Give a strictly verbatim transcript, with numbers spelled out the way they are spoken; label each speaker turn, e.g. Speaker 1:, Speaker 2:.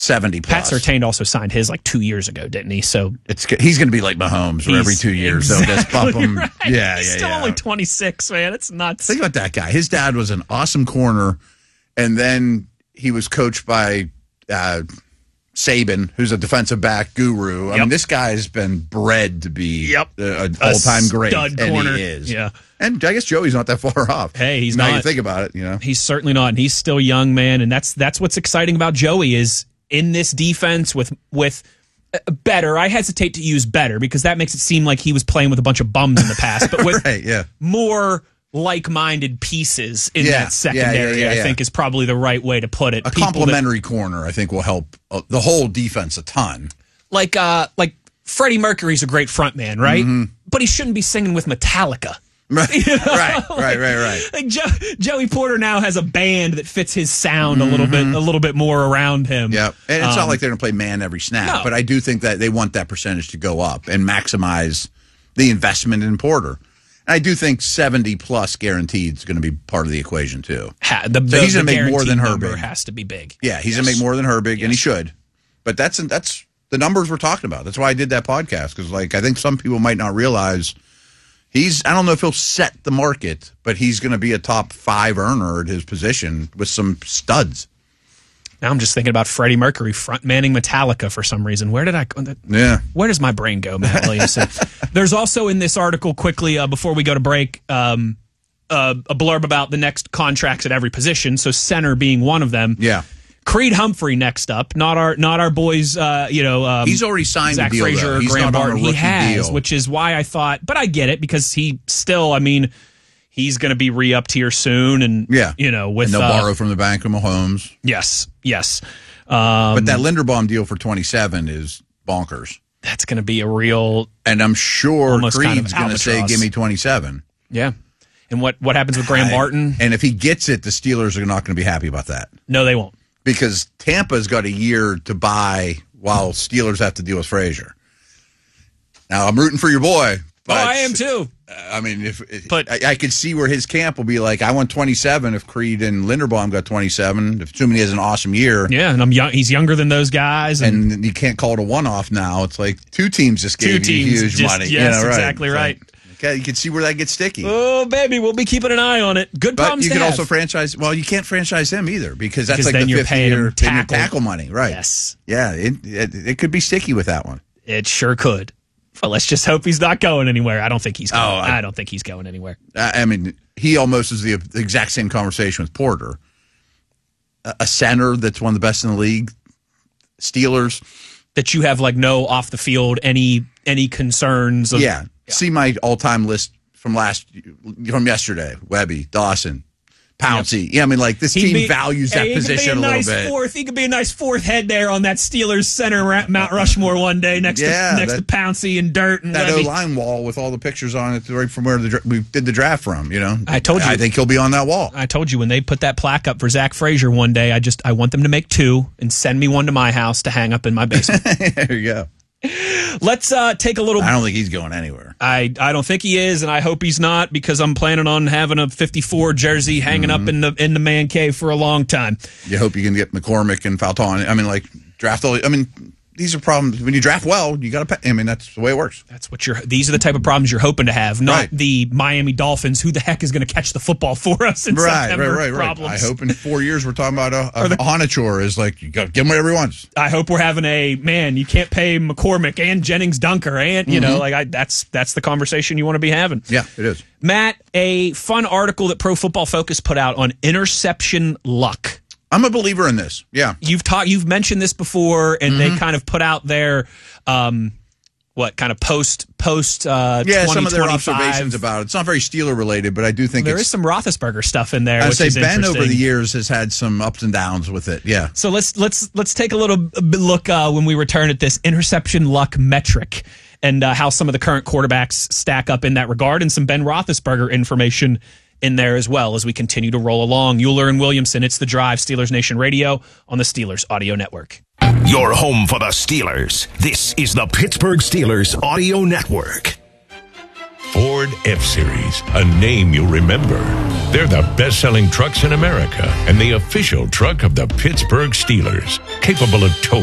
Speaker 1: seventy plus.
Speaker 2: Pat Surtain also signed his like two years ago, didn't he? So
Speaker 1: it's he's going to be like Mahomes, where every two years
Speaker 2: exactly
Speaker 1: they'll just bump him.
Speaker 2: right.
Speaker 1: Yeah,
Speaker 2: He's
Speaker 1: yeah,
Speaker 2: still
Speaker 1: yeah.
Speaker 2: only twenty-six, man. It's nuts.
Speaker 1: Think about that guy. His dad was an awesome corner, and then he was coached by uh, Saban, who's a defensive back guru. I
Speaker 2: Yep.
Speaker 1: mean, this guy's been bred to be
Speaker 2: Yep.
Speaker 1: an
Speaker 2: A
Speaker 1: all-time great,
Speaker 2: stud
Speaker 1: and
Speaker 2: corner.
Speaker 1: he is.
Speaker 2: Yeah.
Speaker 1: And I guess Joey's not that far off.
Speaker 2: Hey, he's
Speaker 1: now
Speaker 2: not.
Speaker 1: you think about it, you know.
Speaker 2: He's certainly not, and he's still young, man. And that's that's what's exciting about Joey is in this defense with with uh, better. I hesitate to use better because that makes it seem like he was playing with a bunch of bums in the past, but with
Speaker 1: right, yeah.
Speaker 2: more like-minded pieces in
Speaker 1: Yeah,
Speaker 2: that secondary,
Speaker 1: yeah, yeah, yeah,
Speaker 2: I
Speaker 1: yeah.
Speaker 2: think is probably the right way to put it.
Speaker 1: A
Speaker 2: People
Speaker 1: complimentary corner, I think, will help uh, the whole defense a ton.
Speaker 2: that- like uh, like Freddie Mercury's a great front man, right?
Speaker 1: Mm-hmm.
Speaker 2: But he shouldn't be singing with Metallica.
Speaker 1: Right,
Speaker 2: You know?
Speaker 1: right,
Speaker 2: Like-
Speaker 1: right, right, right.
Speaker 2: Like jo- Joey Porter now has a band that fits his sound a little bit, a little bit more around him.
Speaker 1: Yeah, and it's
Speaker 2: Um,
Speaker 1: not like they're going to play man every snap,
Speaker 2: no.
Speaker 1: but I do think that they want that percentage to go up and maximize the investment in Porter. And I do think seventy plus guaranteed is going to be part of the equation too.
Speaker 2: Ha- the,
Speaker 1: So
Speaker 2: the,
Speaker 1: he's gonna
Speaker 2: the
Speaker 1: make more than
Speaker 2: guaranteed number
Speaker 1: Herbig.
Speaker 2: has to be big.
Speaker 1: Yeah, he's
Speaker 2: Yes.
Speaker 1: going to make more than Herbig, and he
Speaker 2: Yes.
Speaker 1: should. But that's that's the numbers we're talking about. That's why I did that podcast because, like, I think some people might not realize he's. I don't know if he'll set the market, but he's going to be a top five earner at his position with some studs.
Speaker 2: Now I'm just thinking about Freddie Mercury front manning Metallica for some reason. Where did I?
Speaker 1: Yeah.
Speaker 2: Where does my brain go, Matt Williamson? There's also in this article, quickly uh, before we go to break, um, uh, a blurb about the next contracts at every position. So center being one of them.
Speaker 1: Yeah.
Speaker 2: Creed Humphrey next up, not our not our boys. Uh, you know, um,
Speaker 1: He's already signed
Speaker 2: Zach
Speaker 1: a deal,
Speaker 2: Frazier
Speaker 1: though.
Speaker 2: or
Speaker 1: He's
Speaker 2: Graham
Speaker 1: not on a
Speaker 2: Barton. He
Speaker 1: rookie
Speaker 2: has,
Speaker 1: deal.
Speaker 2: which is why I thought. But I get it because he still. I mean, he's going to be re-upped here soon, and
Speaker 1: Yeah.
Speaker 2: you know, with
Speaker 1: And they'll
Speaker 2: uh,
Speaker 1: borrow from the bank of Mahomes.
Speaker 2: yes, yes. Um,
Speaker 1: But that Linderbaum deal for twenty-seven is bonkers.
Speaker 2: that's going to be a real
Speaker 1: And I'm sure
Speaker 2: Almost kind
Speaker 1: Creed's
Speaker 2: of
Speaker 1: going to say,
Speaker 2: albatross.
Speaker 1: give me twenty-seven.
Speaker 2: yeah. And what what happens with Graham
Speaker 1: I-
Speaker 2: Barton?
Speaker 1: And if he gets it, the Steelers are not going to be happy about that.
Speaker 2: No, they won't.
Speaker 1: Because Tampa's got a year to buy while Steelers have to deal with Frazier. Now, I'm rooting for your boy. But,
Speaker 2: oh, I am too.
Speaker 1: I mean, if
Speaker 2: But-
Speaker 1: I, I could see where his camp will be like, I want twenty-seven if Creed and Linderbaum got twenty-seven, if assuming he has an awesome year.
Speaker 2: Yeah, and I'm young. He's younger than those guys, and,
Speaker 1: And you can't call it a one-off now. It's like two teams just
Speaker 2: two
Speaker 1: gave you
Speaker 2: teams.
Speaker 1: huge
Speaker 2: just,
Speaker 1: money.
Speaker 2: Yes,
Speaker 1: You know, right.
Speaker 2: exactly
Speaker 1: It's
Speaker 2: right.
Speaker 1: like, okay, you can see where that gets sticky.
Speaker 2: Oh, baby, we'll be keeping an eye on it. Good
Speaker 1: But
Speaker 2: problems
Speaker 1: you
Speaker 2: to
Speaker 1: can
Speaker 2: have.
Speaker 1: also franchise. Well, you can't franchise him either because that's
Speaker 2: Because
Speaker 1: like
Speaker 2: then
Speaker 1: the
Speaker 2: you're
Speaker 1: fifth
Speaker 2: paying
Speaker 1: year
Speaker 2: him
Speaker 1: then you're
Speaker 2: tackle.
Speaker 1: tackle money, right?
Speaker 2: Yes,
Speaker 1: Yeah, it, it it could be sticky with that one.
Speaker 2: it sure could. But let's just hope he's not going anywhere. I don't think he's going.
Speaker 1: Oh,
Speaker 2: I,
Speaker 1: I-
Speaker 2: don't think he's going anywhere.
Speaker 1: I, I mean, he almost is the, the exact same conversation with Porter. A, a center that's one of the best in the league. Steelers.
Speaker 2: That you have like no off the field any any concerns. Of,
Speaker 1: Yeah. See my all time list from last from yesterday. Webby, Dawson, Pouncey. Yeah, I mean, like this
Speaker 2: He'd
Speaker 1: team
Speaker 2: be-
Speaker 1: values that
Speaker 2: hey, he could be
Speaker 1: position a,
Speaker 2: nice
Speaker 1: little bit.
Speaker 2: Fourth, he could be a nice fourth head there on that Steelers center ra- Mount Rushmore one day next
Speaker 1: Yeah,
Speaker 2: to next
Speaker 1: that-
Speaker 2: to Pouncey and Dirt and
Speaker 1: That O
Speaker 2: Levy.
Speaker 1: line wall with all the pictures on it, right from where the, dra- we did the draft from. You know,
Speaker 2: I told you.
Speaker 1: I think he'll be on that wall.
Speaker 2: I told you when they put that plaque up for Zach Frazier one day, I just I want them to make two and send me one to my house to hang up in my basement.
Speaker 1: There you go.
Speaker 2: Let's uh, take a little.
Speaker 1: I don't think he's going anywhere.
Speaker 2: I, I don't think he is, and I hope he's not because I'm planning on having a fifty-four jersey hanging
Speaker 1: Mm-hmm.
Speaker 2: up in the in the man cave for a long time.
Speaker 1: You hope you can get McCormick and Falton. I mean, like draft all. I mean, these are problems when you draft well. You got to pay. I mean, that's the way it works.
Speaker 2: That's what you're. These are the type of problems you're hoping to have, not
Speaker 1: Right.
Speaker 2: the Miami Dolphins. Who the heck is going to catch the football for us in
Speaker 1: Right,
Speaker 2: September?
Speaker 1: right, right, right.
Speaker 2: Problems.
Speaker 1: I hope in four years we're talking about a, a,
Speaker 2: the-
Speaker 1: a Honachor is like you got to give him whatever he wants.
Speaker 2: I hope we're having a man. You can't pay McCormick and Jennings Dunker, and you know, like I, that's that's the conversation you want to be having.
Speaker 1: Yeah, it is.
Speaker 2: Matt, a fun article that Pro Football Focus put out on interception luck.
Speaker 1: I'm a believer in this. Yeah.
Speaker 2: You've talked, you've mentioned this before, and
Speaker 1: Mm-hmm.
Speaker 2: they kind of put out their, um, what kind of post post uh,
Speaker 1: Yeah, some of their
Speaker 2: twenty twenty-five.
Speaker 1: observations about it. It's not very Steeler related, but I do think
Speaker 2: There
Speaker 1: it's.
Speaker 2: is some Roethlisberger stuff in there.
Speaker 1: I'd
Speaker 2: which
Speaker 1: say
Speaker 2: is
Speaker 1: Ben over
Speaker 2: interesting.
Speaker 1: the years has had some ups and downs with it. Yeah.
Speaker 2: So let's let's let's take a little bit look uh, when we return at this interception luck metric and uh, how some of the current quarterbacks stack up in that regard, and some Ben Roethlisberger information in there as well as we continue to roll along. Euler and Williamson, it's The Drive, Steelers Nation Radio on the Steelers Audio Network.
Speaker 3: Your home for the Steelers. This is the Pittsburgh Steelers Audio Network. Ford F-Series, a name you'll remember. They're the best-selling trucks in America and the official truck of the Pittsburgh Steelers, capable of towing